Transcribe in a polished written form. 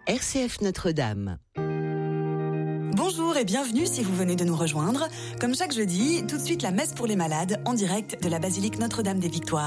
RCF Notre-Dame. Bonjour et bienvenue si vous venez de nous rejoindre. Comme chaque jeudi, tout de suite la messe pour les malades en direct de la basilique Notre-Dame des Victoires.